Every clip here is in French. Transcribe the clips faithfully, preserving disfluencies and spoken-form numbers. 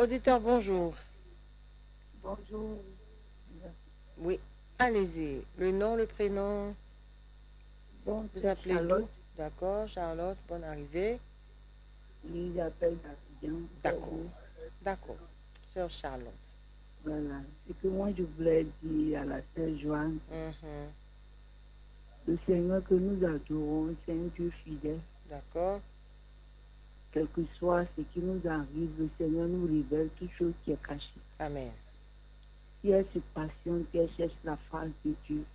Auditeur, bonjour. Bonjour. Oui, allez-y. Le nom, le prénom. Bon, Vous appelez Charlotte. d'où? D'accord, Charlotte, bonne arrivée. Oui, j'appelle d'Abidjan. D'accord, d'accord. Sœur Charlotte. Voilà. C'est que moi, je voulais dire à la sœur Joanne, Mhm. le Seigneur que nous adorons, c'est un Dieu fidèle. D'accord. Quel que soit ce qui nous arrive, le Seigneur nous révèle toute chose qui est cachée. Amen. Si elle se patiente, si elle cherche la face de Dieu,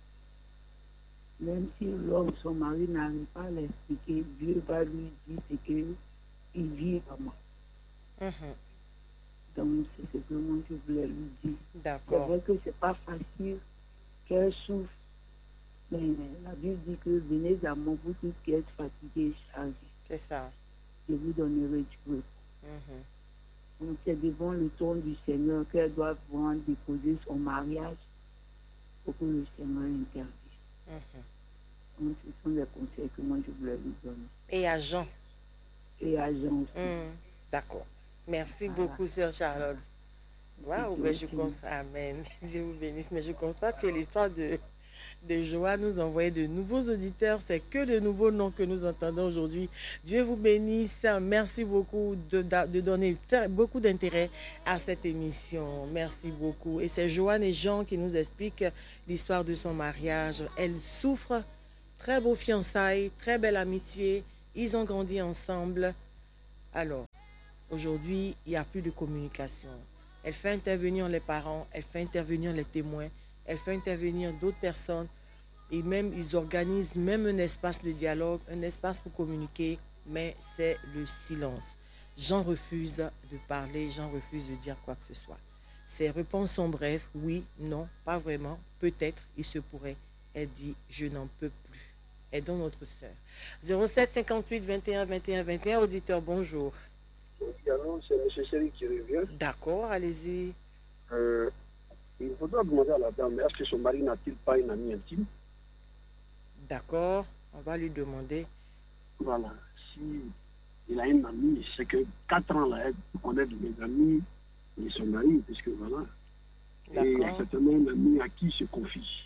même si l'homme, son mari, n'arrive pas à l'expliquer, Dieu va lui dire ce qu'il vit vraiment. Mhm. Donc, c'est ce que moi, je voulais lui dire. C'est D'accord. vrai que c'est pas facile qu'elle souffre, mais la Bible dit que venez à moi, vous tous qui êtes fatigués et chargés, C'est ça. je vous donnerai du repos. Mhm. Donc, c'est devant le trône du Seigneur qu'elle doit pouvoir déposer son mariage pour que le Seigneur intervienne. Mhm. Donc, ce sont les conseils que moi, je voulais lui donner. Et à Jean. Et à Jean aussi. Mhm. D'accord. Merci Voilà. beaucoup, Sœur Charlotte. Waouh, Dieu ben je vous constate, amen. Dieu vous bénisse. Mais je constate que l'histoire de, de Joanne nous envoie de nouveaux auditeurs. C'est que de nouveaux noms que nous entendons aujourd'hui. Dieu vous bénisse. Merci beaucoup de, de donner beaucoup d'intérêt à cette émission. Merci beaucoup. Et c'est Joanne et Jean qui nous expliquent l'histoire de son mariage. Elle souffre. Très beau fiançailles, très belle amitié. Ils ont grandi ensemble. Alors, aujourd'hui, il n'y a plus de communication. Elle fait intervenir les parents, elle fait intervenir les témoins, elle fait intervenir d'autres personnes et même ils organisent même un espace de dialogue, un espace pour communiquer, mais c'est le silence. Jean refuse de parler, Jean refuse de dire quoi que ce soit. Ses réponses sont brèves, oui, non, pas vraiment, peut-être, il se pourrait. Elle dit, je n'en peux plus. Aidons notre sœur. zéro sept cinquante-huit vingt et un vingt et un vingt et un, auditeur, bonjour. C'est M. Chéri qui revient. D'accord, allez-y. Euh, il faudra demander à la dame, est-ce que son mari n'a-t-il pas une amie intime? D'accord, on va lui demander. Voilà. Si il a une amie, c'est que quatre ans là, elle connaît de mes amis et son mari, puisque voilà. Et il y a certainement une amie à qui il se confie.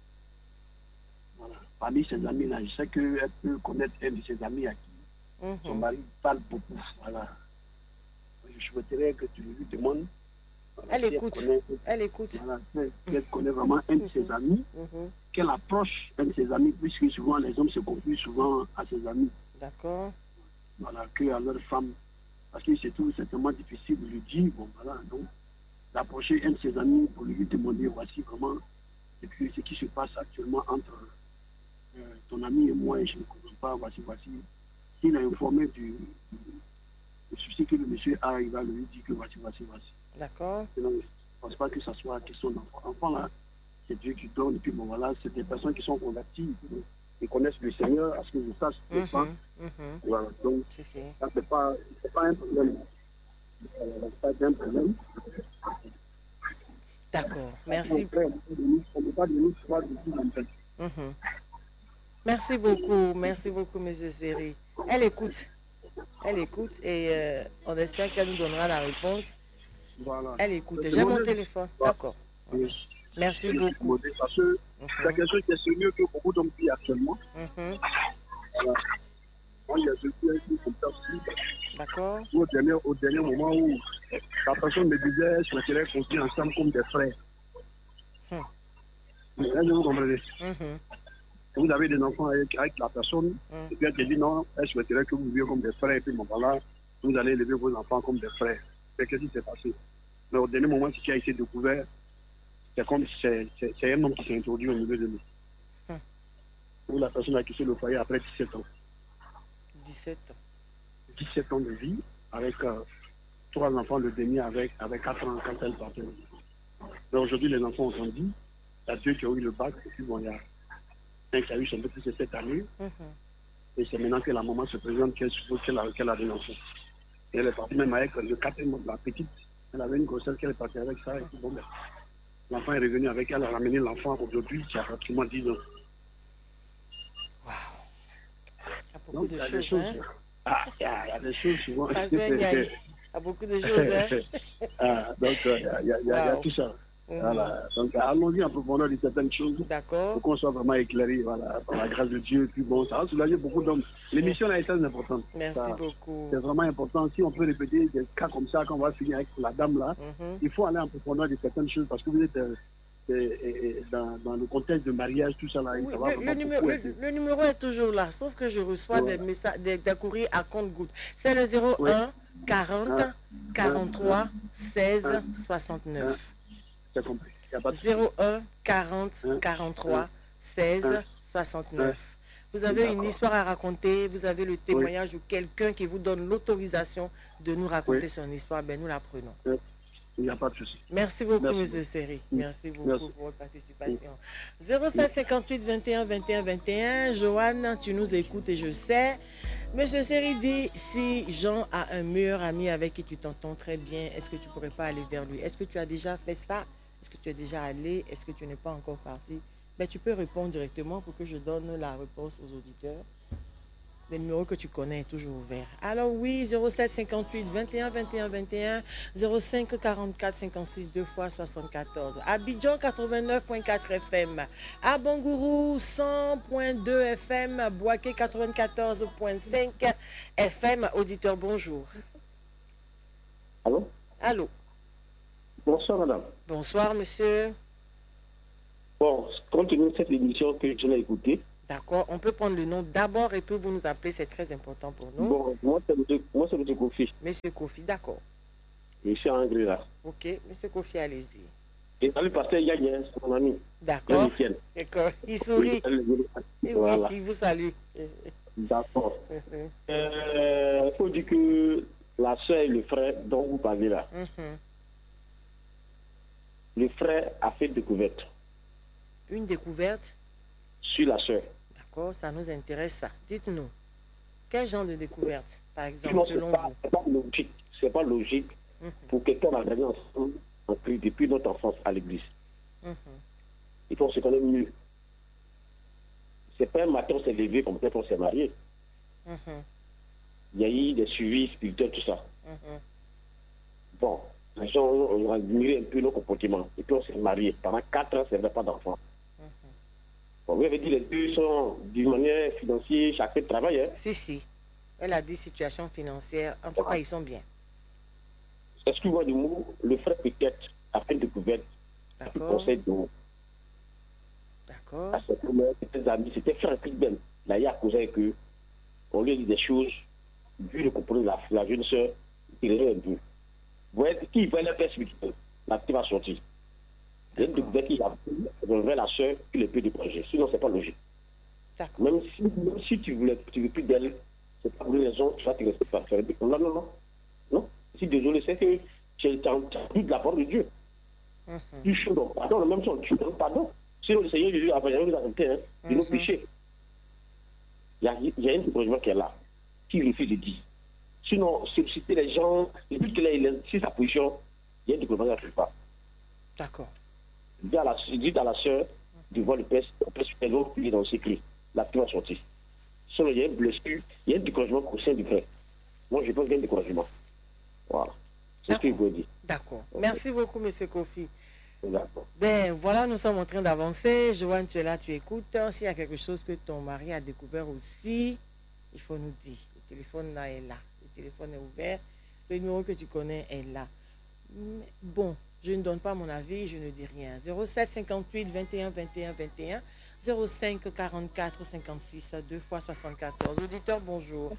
Voilà. Parmi ses amis là, je sais qu'elle peut connaître un de ses amis à qui mm-hmm. son mari parle beaucoup. Voilà. Je souhaiterais que tu lui demandes. Voilà, elle, si écoute. Elle, connaît, elle écoute. Voilà, si elle connaît vraiment un de ses amis, mm-hmm. qu'elle approche un de ses amis, puisque souvent les hommes se confient souvent à ses amis. D'accord. Voilà, que à leur femme. Parce que c'est tout certainement difficile de lui dire, bon voilà, donc d'approcher un de ses amis pour lui demander voici vraiment et puis ce qui se passe actuellement entre euh, ton ami et moi, et je ne comprends pas, voici, voici. S'il a informé du, du, du souci que le monsieur a, il va lui dire que voici, voici, voici. D'accord. Je ne pense pas que ça soit question d'enfant. Enfant là, c'est Dieu qui donne, et puis bon voilà, c'est des personnes qui sont converties, qui connaissent le Seigneur, à ce que je sache, n'est-ce pas? Mm-hmm. Voilà, donc c'est ça c'est pas, c'est pas un problème. Euh, c'est pas un problème. D'accord, merci. On peut pas donner trois du tout en fait. Mm-hmm. Merci beaucoup, merci beaucoup, monsieur Seri. Elle écoute, elle écoute et euh, on espère qu'elle nous donnera la réponse. Voilà. Elle écoute. J'ai mon téléphone. Voilà. D'accord. Voilà. Oui. Merci beaucoup. Parce que mm-hmm. c'est quelque chose qui est sérieux que beaucoup d'hommes vivent actuellement. Mm-hmm. Voilà. Moi, il y a deux qui sont aussi. D'accord. Au dernier, au dernier moment où la personne me disait je souhaiterais construire ensemble comme des frères. Hmm. Vous comprenez? Mm-hmm. Vous avez des enfants avec, avec la personne, mm. et puis elle te dit non, elle souhaiterait que vous viviez comme des frères, et puis bon, voilà, vous allez élever vos enfants comme des frères. C'est qu'est-ce qui s'est passé? Mais au dernier moment, ce qui a été découvert, c'est comme c'est, c'est, c'est un homme qui s'est introduit au milieu de nous. Hmm. Où la personne a quitté le foyer après dix-sept ans. dix-sept ans. dix-sept ans de vie, avec euh, trois enfants, le dernier avec, avec quatre ans quand elle partait. Mais aujourd'hui, les enfants ont grandi. Il y a deux qui ont eu le bac, et puis bon, il y a un qui a eu son petit cette année. Mm-hmm. Et c'est maintenant que la maman se présente qu'elle suppose qu'elle a, qu'elle a des enfants. Et elle est partie même avec le quatrième de la petite. Elle avait une grossesse qu'elle est partie avec ça. Et puis bon, ben, l'enfant est revenu avec elle, elle a ramené l'enfant aujourd'hui qui a pratiquement dix ans. Waouh! Il y a beaucoup Donc, de il y a choses, des choses. hein? Ah, il y, a, il y a des choses souvent. Pasteur Ndiaye, à beaucoup de choses. Hein? Ah, donc, il euh, y, a, y, a, wow. y a tout ça. Mm-hmm. Voilà. Donc, allons-y en profondeur de certaines choses. D'accord. Pour qu'on soit vraiment éclairé, voilà, par la grâce de Dieu. Puis bon, ça va soulager beaucoup d'hommes. L'émission là est très importante. Merci ça, beaucoup. C'est vraiment important. Si on peut répéter des cas comme ça, quand on va finir avec la dame là, mm-hmm. il faut aller en profondeur de certaines choses parce que vous êtes euh, euh, dans, dans le contexte de mariage, tout ça là. Oui, ça va le, le, numéro, le, le numéro est toujours là, sauf que je reçois ouais. des, messages, des, des courriers à compte-gouttes. C'est le zéro un ouais. quarante quarante-trois seize soixante-neuf. C'est compris. zéro un quarante quarante-trois seize soixante-neuf. Vous avez une histoire à raconter, vous avez le témoignage oui. de quelqu'un qui vous donne l'autorisation de nous raconter oui. son histoire, ben nous la prenons. Oui. Il n'y a pas de souci. Merci beaucoup, Merci. M. Seri. Merci beaucoup Merci. pour votre participation. zéro sept cinquante-huit vingt et un vingt et un vingt et un. Joanne, tu nous écoutes et je sais. M. Seri dit, si Jean a un meilleur ami avec qui tu t'entends très bien, est-ce que tu ne pourrais pas aller vers lui? Est-ce que tu as déjà fait ça? Est-ce que tu es déjà allé? Est-ce que tu n'es pas encore parti? Ben, tu peux répondre directement pour que je donne la réponse aux auditeurs. Le numéro que tu connais est toujours ouvert. Alors oui, zéro sept cinquante-huit vingt et un vingt et un vingt et un, zéro cinq quarante-quatre cinquante-six deux fois soixante-quatorze. Abidjan quatre-vingt-neuf point quatre F M. À Bangourou cent point deux F M. Boaké quatre-vingt-quatorze point cinq F M. Auditeur, bonjour. Allô? Allô? Bonsoir, madame. Bonsoir, monsieur. Bon, compte tenu de cette émission que je l'ai écoutée. D'accord, on peut prendre le nom d'abord et puis vous nous appelez, c'est très important pour nous. Bon, moi c'est M. Kofi. Monsieur Kofi, d'accord. Je suis à Angri-là. Ok, Monsieur Kofi, allez-y. Et salut, pasteur Yann, c'est mon ami. D'accord. D'accord, il sourit. Et voilà. Oui, il vous salue. D'accord. Il euh, faut dire que la soeur et le frère dont vous parlez là, mm-hmm. le frère a fait découverte. Une découverte? Sur la soeur. D'accord, ça nous intéresse ça. Dites-nous, quel genre de découverte, par exemple, non, selon pas, vous? C'est pas logique. C'est pas logique mm-hmm. pour quelqu'un à gagner ensemble depuis notre enfance à l'église. Mm-hmm. Il faut se connaître mieux. C'est pas un matin on s'est levé comme peut-être on s'est marié. Mm-hmm. Il y a eu des suivis spirituels, tout ça. Mm-hmm. Bon, les gens ont admiré un peu nos comportements. Et puis on s'est marié. Pendant quatre ans, c'est vrai pas d'enfant. Bon, vous avez dit les deux sont d'une manière financière, chacun travaille. Hein? Si, si. Elle a dit situation financière. En tout cas, ils sont bien. Excuse-moi du mot, le frère peut-être a fait une découverte. Le conseil de mots. D'accord. À ses amis, c'était frère Ben. Là, il y a causé que on lui a dit des choses, vu le comportement de la, la jeune soeur, il est un peu. Vous voyez, qui va la perspective, la petite va sortir. Il y a une découverte qui a enlevé la soeur qui le peut décourager. Sinon, c'est pas logique. Même si, même si tu voulais, tu veux plus d'elle, c'est pas pour les raisons, tu vas te rester faire. Non, non, non. Non. Si désolé, c'est que tu as entendu de la part de Dieu. Mm-hmm. Tu choses donc pardon, la même chose, tu donnes pardon. Sinon, le Seigneur Jésus a nous arrêté hein, de nos péchés. Il y a, il y a un découragement qui est là, qui refuse de dire. Sinon, solliciter les gens, le but que là, si sa position, il y a un découragement qui ne fait pas. D'accord. Dis à la, dis à la soeur de voir le père, le père supérieur qui est dans le secret. La pluie va sortir. Sinon, il y a une blessure, il y a un découragement au sein du frère. Moi, je pense qu'il y a un découragement. Voilà. C'est ce que je veux dire. D'accord. Okay. Merci beaucoup, M. Kofi. D'accord. Ben, voilà, nous sommes en train d'avancer. Joanne, tu es là, tu écoutes. S'il y a quelque chose que ton mari a découvert aussi, il faut nous dire. Le téléphone là est là. Le téléphone est ouvert. Le numéro que tu connais est là. Bon. Je ne donne pas mon avis, je ne dis rien. zéro sept cinquante-huit vingt et un vingt et un vingt et un, zéro cinq quarante-quatre cinquante-six deux fois soixante-quatorze. Auditeur, bonjour.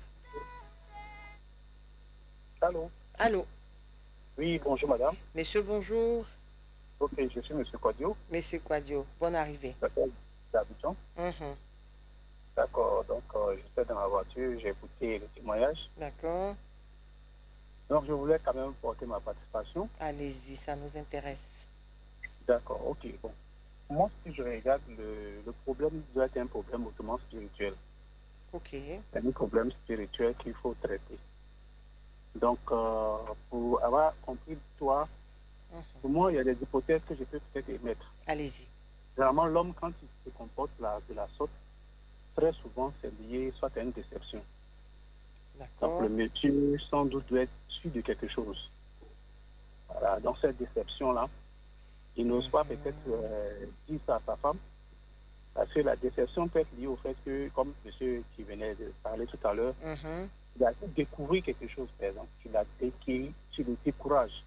Allô. Allô. Oui, bonjour madame. Monsieur, bonjour. Ok, je suis monsieur Quadio. Monsieur Quadio, bonne arrivée. D'accord, d'Abidjan. Mm-hmm. D'accord, donc euh, j'étais dans la voiture, j'ai écouté le témoignage. D'accord. Donc, je voulais quand même porter ma participation. Allez-y, ça nous intéresse. D'accord, ok. Bon. Moi, si je regarde, le, le problème doit être un problème hautement spirituel. Ok. C'est un problème spirituel qu'il faut traiter. Donc, euh, pour avoir compris toi, mm-hmm. pour moi, il y a des hypothèses que je peux peut-être émettre. Allez-y. Généralement, l'homme, quand il se comporte la, de la sorte, très souvent, c'est lié soit à une déception. Donc le monsieur, sans doute, doit être su de quelque chose. Voilà, dans cette déception-là, il n'ose pas peut-être euh, dire ça à sa femme, parce que la déception peut être liée au fait que, comme monsieur qui venait de parler tout à l'heure, Mm-hmm. il a découvert quelque chose, par exemple, qui, l'a, qui, qui le décourage,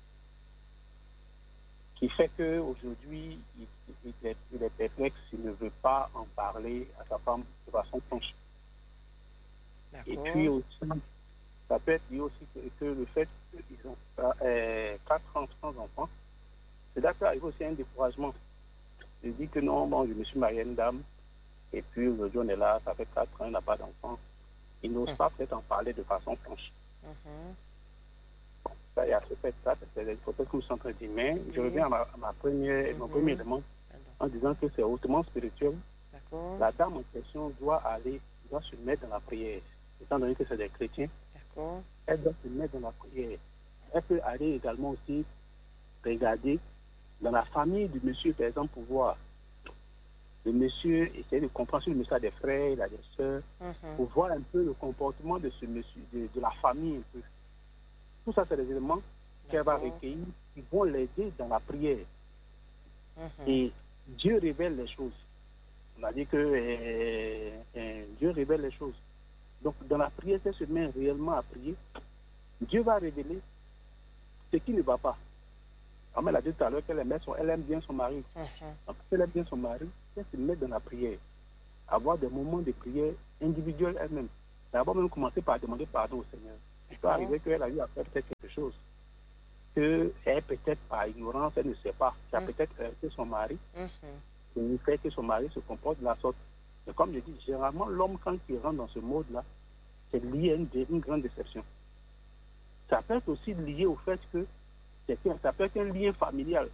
qui fait qu'aujourd'hui, il, il, est, il est perplexe, il ne veut pas en parler à sa femme de façon franche. Et puis aussi, ça peut être lié aussi que, que le fait qu'ils ont euh, quatre enfants, c'est là qu'il arrive aussi un découragement. Je dis que non, bon, je me suis marié à une dame, et puis aujourd'hui on est là, ça fait quatre ans, on n'a pas d'enfant. Ils n'osent mmh. pas peut-être en parler de façon franche. Mmh. Bon, ça, il y a ce fait-là, c'est peut-être que je suis en train de dire, mais mmh. je reviens à ma, à ma première, mmh. mon premier élément en disant que c'est hautement spirituel. D'accord. La dame en question doit aller, doit se mettre dans la prière, étant donné que c'est des chrétiens. D'accord. Elle doit se mettre dans la prière. Elle peut aller également aussi regarder dans la famille du monsieur, par exemple, pour voir le monsieur, essayer de comprendre si le monsieur a des frères, il a des soeurs, mm-hmm. pour voir un peu le comportement de ce monsieur, de, de la famille un peu. Tout ça, c'est des éléments qu'elle va recueillir qui vont l'aider dans la prière. Mm-hmm. Et Dieu révèle les choses. On a dit que euh, euh, Dieu révèle les choses. Donc, dans la prière, elle se met réellement à prier. Dieu va révéler ce qui ne va pas. Comme elle a dit tout à l'heure qu'elle aime, son, elle aime bien son mari. Uh-huh. Donc, elle aime bien son mari, elle se met dans la prière. Avoir des moments de prière individuels elle-même. D'abord, même commencer par demander pardon au Seigneur. Il peut arriver qu'elle a eu à faire peut-être quelque chose. Qu'elle, peut-être par ignorance, elle ne sait pas. Ça a uh-huh. peut-être heurté son mari. Uh-huh. Et fait que son mari se comporte de la sorte. Et comme je dis, généralement, l'homme, quand il rentre dans ce mode-là, c'est lié à une, une grande déception. Ça peut être aussi lié au fait que ça peut être un lien familial.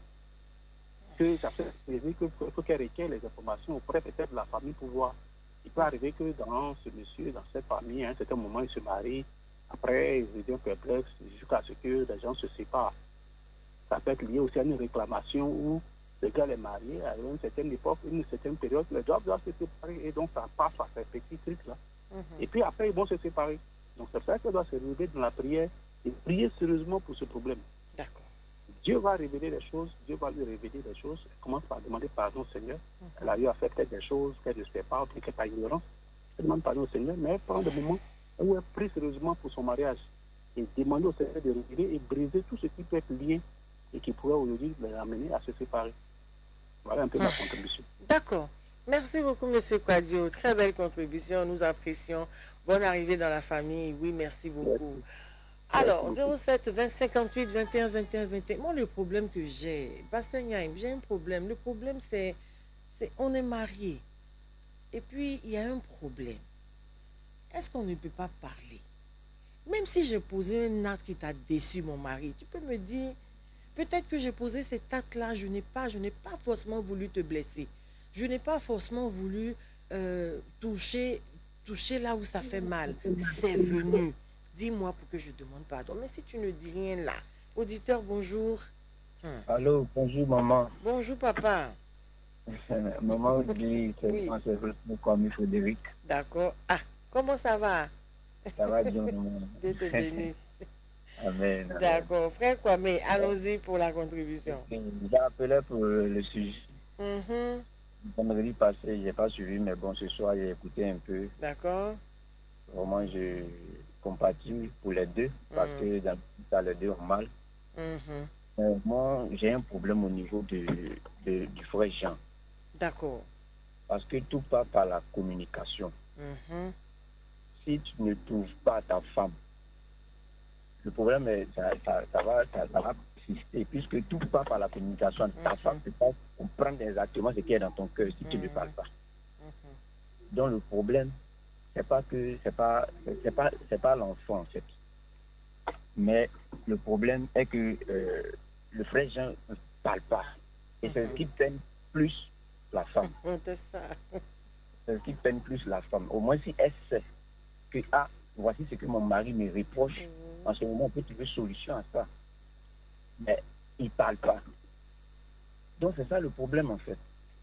Que ça peut arriver qu'il faut qu'elle requiert les informations auprès peut-être de la famille pour voir. Il peut arriver que dans ce monsieur, dans cette famille, à un certain moment, il se marie. Après, il devient perplexe jusqu'à ce que les gens se séparent. Ça peut être lié aussi à une réclamation où le gars est marié à une certaine époque, une certaine période, les gens doivent se séparer et donc ça passe à ces petits trucs-là. Mm-hmm. Et puis après, ils vont se séparer. Donc c'est ça qu'elle doit se réveiller dans la prière et prier sérieusement pour ce problème. D'accord. Dieu va révéler les choses, Dieu va lui révéler les choses. Elle commence par demander pardon au Seigneur. Mm-hmm. Elle a eu à faire peut-être des choses qu'elle ne sait pas, ou qu'elle par ignorance. Elle demande pardon au Seigneur, mais elle prend des moments où elle prie sérieusement pour son mariage et demande au Seigneur de révéler et briser tout ce qui peut être lié et qui pourrait aujourd'hui les amener à se séparer. Voilà un peu ma contribution. D'accord. Merci beaucoup, M. Quadio. Très belle contribution. Nous apprécions. Bonne arrivée dans la famille. Oui, merci beaucoup. Merci. Alors, zéro sept, vingt, cinquante-huit, vingt et un, vingt et un, vingt et un. Moi, le problème que j'ai, Pasteur Nyaim, j'ai un problème. Le problème, c'est, c'est on est mariés. Et puis, il y a un problème. Est-ce qu'on ne peut pas parler? Même si j'ai posé un acte qui t'a déçu, mon mari, tu peux me dire, peut-être que j'ai posé cet acte-là, je n'ai pas, je n'ai pas forcément voulu te blesser. Je n'ai pas forcément voulu euh, toucher, toucher là où ça fait mal. C'est venu. Dis-moi pour que je demande pardon. Mais si tu ne dis rien là, auditeur, bonjour. Hum. Allô, bonjour maman. Bonjour papa. Maman dit c'est oui. Comme Frédéric. D'accord. Ah, comment ça va? Ça va bien maman. Dieu te bénisse. Amen. D'accord. Frère Kwame, allons-y pour la contribution. J'ai appelé pour le sujet. Mm-hmm. Vendredi passé, je n'ai pas suivi, mais bon, ce soir, j'ai écouté un peu. D'accord. Vraiment, je compatis pour les deux, parce mm. que dans ça, les deux ont mal. Mm-hmm. Euh, moi, j'ai un problème au niveau de, de, du frère Jean. D'accord. Parce que tout part par la communication. Mm-hmm. Si tu ne trouves pas ta femme, le problème est ça, ça, ça, va, ça, ça va persister, puisque tout part par la communication. Mm-hmm. Ta femme ne peut pas comprendre exactement ce qui est dans ton cœur si mm-hmm. tu ne parles pas. Mm-hmm. Donc le problème, c'est pas que c'est pas c'est pas c'est pas l'enfant en fait. Mais le problème est que euh, le frère Jean ne parle pas. Et mm-hmm. c'est ce qui peine plus la femme. C'est ça. C'est ce qui peine plus la femme. Au moins si elle sait que ah, voici ce que mon mari me reproche, mm-hmm. en ce moment on peut trouver solution à ça. Mais il ne parle pas. Donc c'est ça le problème en fait.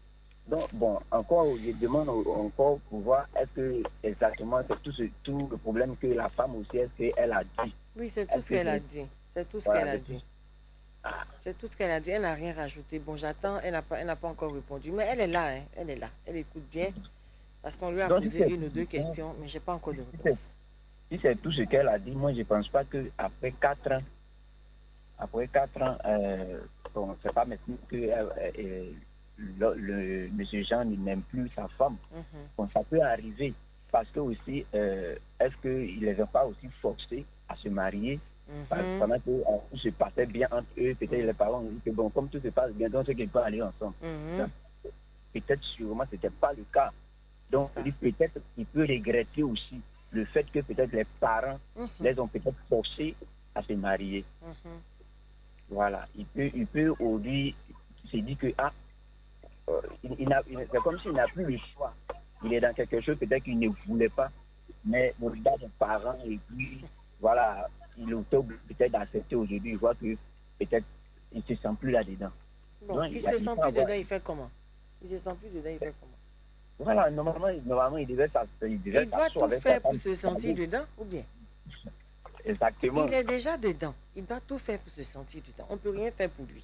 Donc, bon, encore, je demande encore pour voir est-ce que exactement c'est tout, ce, tout le problème que la femme aussi, est-ce qu'elle a dit? Oui, c'est tout ce qu'elle a dit. C'est tout ce voilà, qu'elle a dit. Ah. C'est tout ce qu'elle a dit. Elle n'a rien rajouté. Bon, j'attends. Elle n'a pas, elle n'a pas encore répondu. Mais elle est là, hein. Elle est là. Elle écoute bien. Parce qu'on lui a Donc, posé une ou deux questions, mais je n'ai pas encore de réponse. Si c'est tout ce qu'elle a dit, moi, je ne pense pas qu'après quatre ans, après quatre ans, euh, bon, c'est pas maintenant que euh, euh, le, le monsieur Jean n'aime plus sa femme. Mm-hmm. Bon, ça peut arriver parce que aussi, euh, est-ce qu'ils ne les ont pas aussi forcés à se marier mm-hmm. pendant que euh, tout se passait bien entre eux, peut-être mm-hmm. les parents ont dit que bon, comme tout se passe bien, donc c'est qu'ils peuvent aller ensemble. Mm-hmm. Peut-être sûrement ce n'était pas le cas. Donc peut-être qu'il peut regretter aussi le fait que peut-être les parents mm-hmm. les ont peut-être forcés à se marier. Mm-hmm. Voilà, il peut, il peut aujourd'hui se dire que ah, euh, il, il a, il, c'est comme s'il n'a plus le choix. Il est dans quelque chose peut-être qu'il ne voulait pas, mais au regard des parents et puis voilà, il est peut-être d'accepter aujourd'hui. Il voit que peut-être il ne se sent plus là-dedans. Bon, Donc, il ne se sent plus dedans, il fait comment? Il ne se sent plus dedans, il fait comment? Voilà, normalement, normalement il devait s'asseoir. Il, devait il doit tout faire pour se sentir dedans ou bien? Exactement. Il est déjà dedans. Il doit tout faire pour se sentir dedans. On ne peut rien faire pour lui.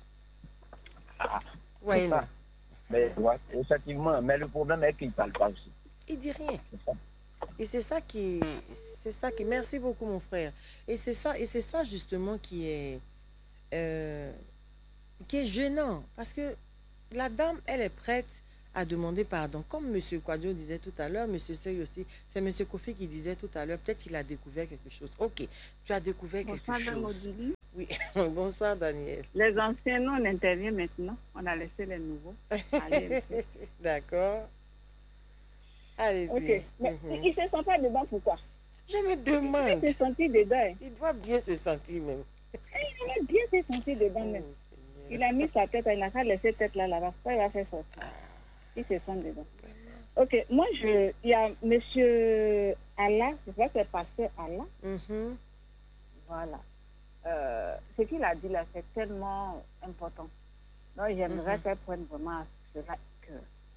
Ah, ouais, non. Mais, ouais, effectivement, mais le problème est qu'il ne parle pas aussi. Il ne dit rien. Et c'est ça qui... C'est ça qui... Merci beaucoup, mon frère. Et c'est ça, et c'est ça justement qui est... Euh, qui est gênant. Parce que la dame, elle est prête à demander pardon. Comme M. Kwadjo disait tout à l'heure, M. Sey aussi, c'est M. Kofi qui disait tout à l'heure, peut-être qu'il a découvert quelque chose. Ok, tu as découvert Bonsoir, quelque chose. Odili. Oui, bonsoir Daniel. Les anciens, nous, on intervient maintenant. On a laissé les nouveaux. D'accord. Allez-y. Ok, mais mm-hmm. il ne se sent pas dedans, pourquoi? Je me demande. Il se sentit dedans. Il doit bien se sentir même. Il doit bien se sentir dedans oh, même. Seigneur. Il a mis sa tête, il n'a pas laissé tête là, là-bas. Pourquoi il va faire sortir? Il se sent dedans. Ok, moi, je, il y a monsieur Allah, je crois que c'est pasteur Allah. Mm-hmm. Voilà. Euh, ce qu'il a dit là, c'est tellement important. Donc, j'aimerais mm-hmm. qu'elle prenne vraiment à cela que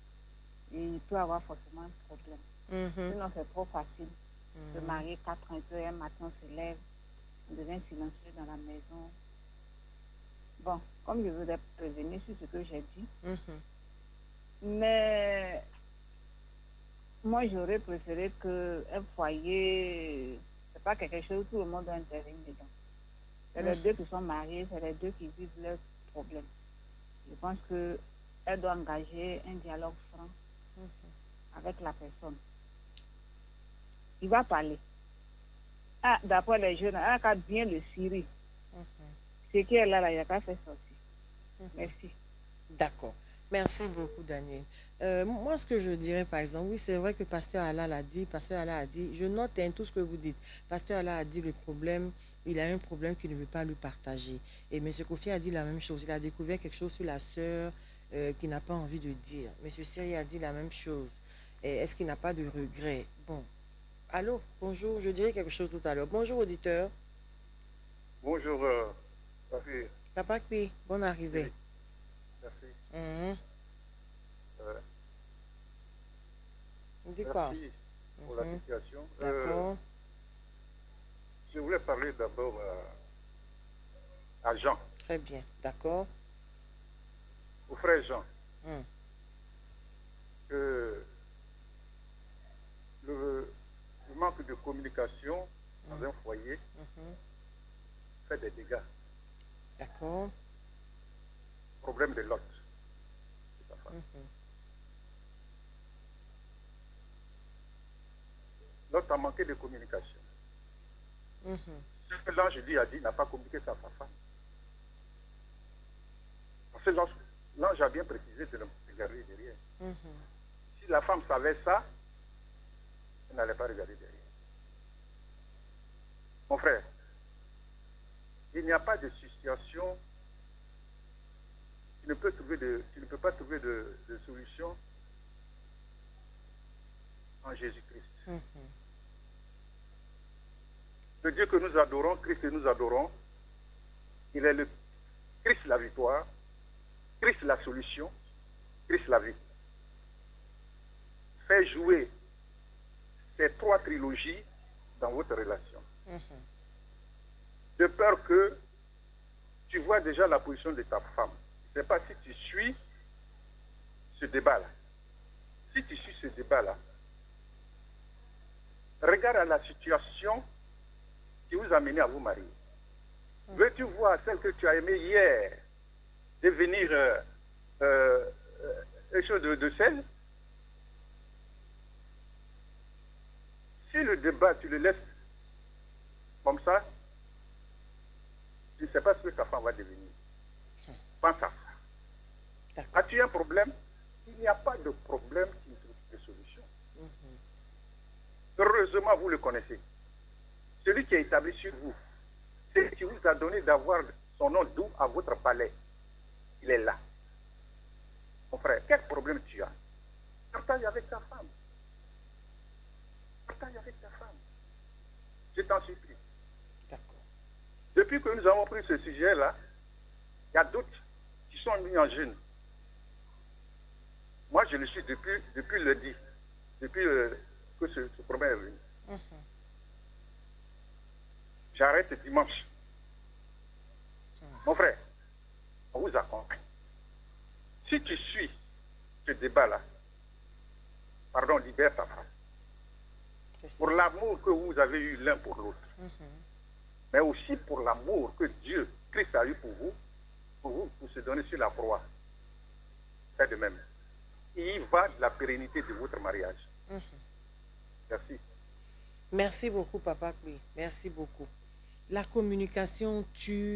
il peut avoir forcément un problème. Mm-hmm. Sinon, c'est trop facile mm-hmm. de marier quatre ans et puis un matin, on se lève, on devient silencieux dans la maison. Bon, comme je vous ai prévenu sur ce que j'ai dit, mm-hmm. mais moi, j'aurais préféré qu'un foyer, c'est pas quelque chose où tout le monde doit intervenir dedans. C'est mmh. les deux qui sont mariés, c'est les deux qui vivent leurs problèmes. Je pense qu'elle doit engager un dialogue franc mmh. avec la personne. Il va parler. Ah, d'après les jeunes, elle a bien le Syrie. Mmh. Ce qui est là, là, il n'y a qu'à faire sortir. Mmh. Merci. D'accord. Merci beaucoup, Daniel. Euh, moi, ce que je dirais, par exemple, oui, c'est vrai que Pasteur Allah l'a dit, Pasteur Allah a dit, je note hein, tout ce que vous dites. Pasteur Allah a dit le problème, il a un problème qu'il ne veut pas lui partager. Et M. Kofi a dit la même chose. Il a découvert quelque chose sur la sœur euh, qu'il n'a pas envie de dire. M. Siri a dit la même chose. Est-ce qu'il n'a pas de regret? Bon. Allô, bonjour, je dirais quelque chose tout à l'heure. Bonjour, auditeur. Bonjour, euh, Papi. Papa Kpi, bonne arrivée. Oui. Merci. Mmh. Euh, Dis quoi? Merci pour mmh. la situation. D'accord. Euh, je voulais parler d'abord à, à Jean. Très bien, d'accord. Au frère Jean. Mmh. Que le, le manque de communication mmh. dans un foyer mmh. fait des dégâts. D'accord. Problème de l'autre. Mmh. L'autre a manqué de communication. Mmh. Ce que l'ange lui a dit, n'a pas communiqué ça à sa femme. Parce que l'ange, l'ange a bien précisé de ne regarder derrière. Mmh. Si la femme savait ça, elle n'allait pas regarder derrière. Mon frère, il n'y a pas de situation qui ne peut trouver de, qui ne peut pas trouver de, de solution en Jésus-Christ. Mm-hmm. Le Dieu que nous adorons, Christ que nous adorons, il est le Christ la victoire, Christ la solution, Christ la vie. faire jouer ces trois trilogies dans votre relation. Mm-hmm. De peur que tu vois déjà la position de ta femme. Je ne sais pas si tu suis ce débat-là. Si tu suis ce débat-là, regarde à la situation qui vous a mené à vous marier. Mm-hmm. Veux-tu voir celle que tu as aimée hier devenir euh, euh, quelque chose de, de sel? Si le débat, tu le laisses comme ça, tu ne sais pas ce que ta femme va devenir. Pense à ça. As-tu un problème? Il n'y a pas de problème qui ne trouve de solution. Mm-hmm. Heureusement, vous le connaissez. Celui qui est établi sur vous, celui qui vous a donné d'avoir son nom doux à votre palais, il est là. Mon frère, quel problème tu as? Partage avec ta femme. Partage avec ta femme. Je t'en supplie. D'accord. Depuis que nous avons pris ce sujet-là, il y a d'autres qui sont mis en jeûne. Moi, je le suis depuis, depuis le lundi, depuis euh, que ce, ce problème est venu. Mm-hmm. J'arrête dimanche. Mm. Mon frère, on vous accompagne. Si tu suis ce débat-là, pardon, libère ta femme. Pour l'amour que vous avez eu l'un pour l'autre. Mm-hmm. Mais aussi pour l'amour que Dieu, Christ a eu pour vous, pour vous, pour se donner sur la croix. Faites de même. Et il va de la pérennité de votre mariage. Mm-hmm. Merci. Merci beaucoup, Papa Koué. Merci beaucoup. La communication tue.